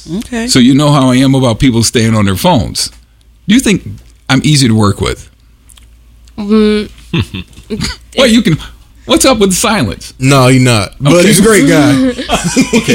Okay. So you know how I am about people staying on their phones. Do you think I'm easy to work with? Well, you can. What's up with the silence? No, you're not. But he's a great guy. Okay.